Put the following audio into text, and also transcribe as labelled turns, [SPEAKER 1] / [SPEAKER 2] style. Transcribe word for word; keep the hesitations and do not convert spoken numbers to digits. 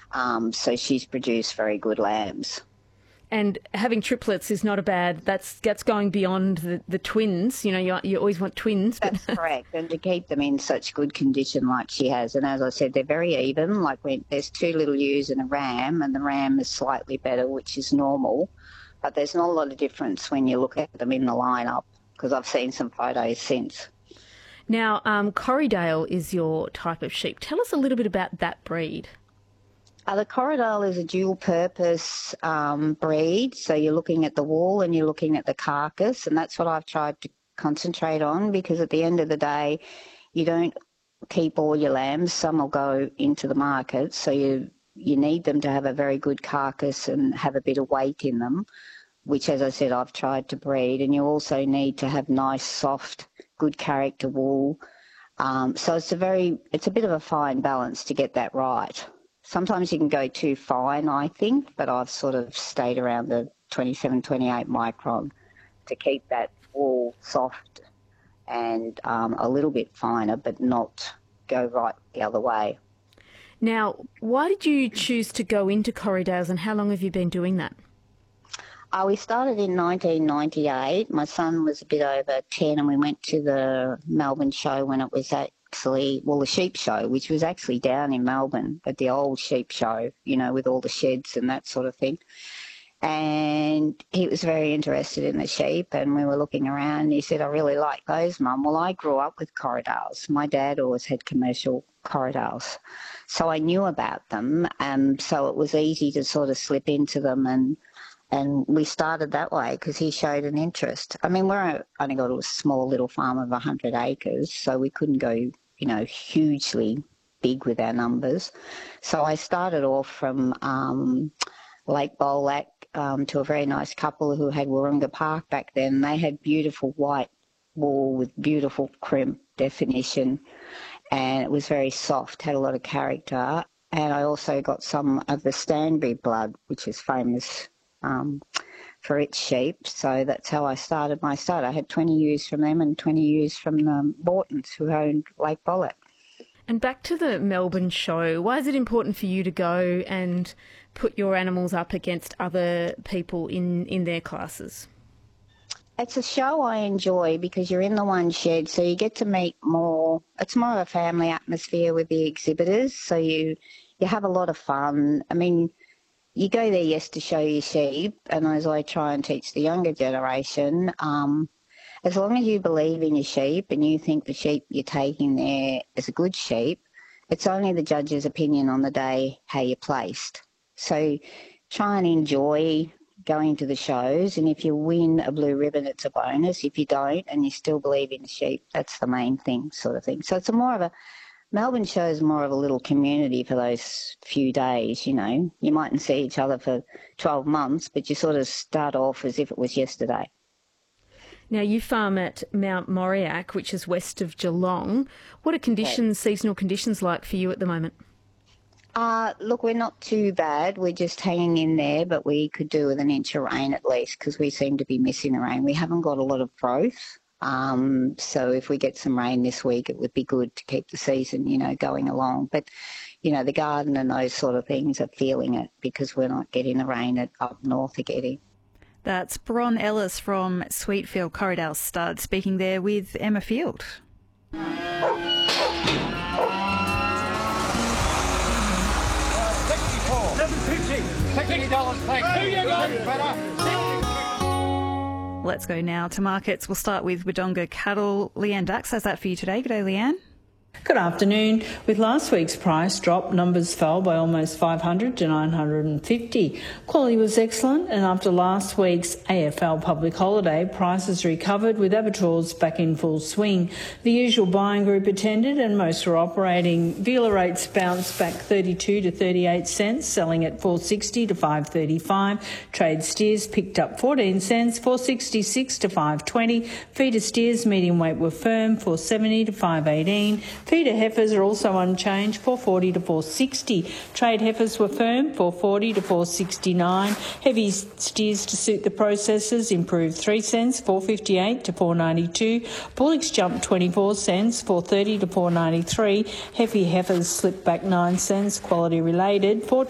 [SPEAKER 1] Um, so she's produced very good lambs.
[SPEAKER 2] And having triplets is not a bad, that's that's going beyond the, the twins. You know, you, you always want twins. But
[SPEAKER 1] That's correct. And to keep them in such good condition like she has. And as I said, they're very even. Like when there's two little ewes and a ram, and the ram is slightly better, which is normal. But there's not a lot of difference when you look at them in the lineup, because I've seen some photos since.
[SPEAKER 2] Now, um, Corriedale is your type of sheep. Tell us a little bit about that breed.
[SPEAKER 1] Uh, the Corriedale is a dual-purpose um, breed, so you're looking at the wool and you're looking at the carcass, and that's what I've tried to concentrate on, because at the end of the day, you don't keep all your lambs. Some will go into the market, so you you need them to have a very good carcass and have a bit of weight in them, which, as I said, I've tried to breed, and you also need to have nice, soft, good character wool. Um, so it's a very, it's a bit of a fine balance to get that right. Sometimes you can go too fine, I think, but I've sort of stayed around the twenty-seven, twenty-eight micron to keep that wool soft and um, a little bit finer, but not go right the other way.
[SPEAKER 2] Now, why did you choose to go into Corriedales, and how long have you been doing that?
[SPEAKER 1] Uh, we started in nineteen ninety-eight. My son was a bit over ten, and we went to the Melbourne show when it was at actually, well, the sheep show, which was actually down in Melbourne, at the old sheep show, you know, with all the sheds and that sort of thing. And he was very interested in the sheep, and we were looking around, and he said, I really like those, Mum. Well, I grew up with Corriedales. My dad always had commercial Corriedales. So I knew about them, and so it was easy to sort of slip into them, and And we started that way because he showed an interest. I mean, we're only got a small little farm of one hundred acres, so we couldn't go, you know, hugely big with our numbers. So I started off from um, Lake Bolac um, to a very nice couple who had Warringah Park back then. They had beautiful white wool with beautiful crimp definition, and it was very soft, had a lot of character. And I also got some of the Stanbury blood, which is famous Um, for its sheep. So that's how I started my start. I had twenty ewes from them and twenty ewes from the Bortons, who owned Lake Bolac.
[SPEAKER 2] And back to the Melbourne show, why is it important for you to go and put your animals up against other people in, in their classes?
[SPEAKER 1] It's a show I enjoy because you're in the one shed, so you get to meet more. It's more of a family atmosphere with the exhibitors, so you, you have a lot of fun. I mean, you go there, yes, to show your sheep, and as I try and teach the younger generation, um, as long as you believe in your sheep and you think the sheep you're taking there is a good sheep, it's only the judge's opinion on the day how you're placed. So try and enjoy going to the shows, and if you win a blue ribbon, it's a bonus. If you don't and you still believe in the sheep, that's the main thing, sort of thing. So it's a more of a Melbourne show is more of a little community for those few days, you know. You mightn't see each other for twelve months, but you sort of start off as if it was yesterday.
[SPEAKER 2] Now, you farm at Mount Moriac, which is west of Geelong. What are conditions, yeah. seasonal conditions like for you at the moment?
[SPEAKER 1] Uh, look, we're not too bad. We're just hanging in there, but we could do with an inch of rain at least because we seem to be missing the rain. We haven't got a lot of growth. Um, so if we get some rain this week, it would be good to keep the season, you know, going along. But, you know, the garden and those sort of things are feeling it because we're not getting the rain that up north are getting.
[SPEAKER 3] That's Bron Ellis from Sweetfield Corriedale Stud speaking there with Emma Field. Let's go now to markets. We'll start with Wodonga Cattle. Leanne Dax has that for you today. Good day, Leanne.
[SPEAKER 4] Good afternoon. With last week's price drop, numbers fell by almost five hundred to nine hundred fifty. Quality was excellent, and after last week's A F L public holiday, prices recovered with abattoirs back in full swing. The usual buying group attended and most were operating. Vela rates bounced back thirty-two to thirty-eight cents, selling at four sixty to five thirty-five. Trade steers picked up fourteen cents, four sixty-six to five twenty. Feeder steers medium weight were firm, four seventy to five eighteen. Feeder heifers are also unchanged, four forty to four sixty. Trade heifers were firm, four forty to four sixty-nine. Heavy steers to suit the processors improved three cents, four fifty-eight to four ninety-two. Bullocks jumped twenty-four cents, four thirty to four ninety-three. Heavy heifers slipped back nine cents, quality related, four